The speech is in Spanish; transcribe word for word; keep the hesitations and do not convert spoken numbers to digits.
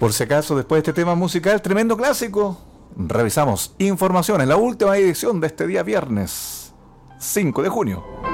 Por si acaso, después de este tema musical, tremendo clásico, revisamos información en la última edición de este día viernes cinco de junio.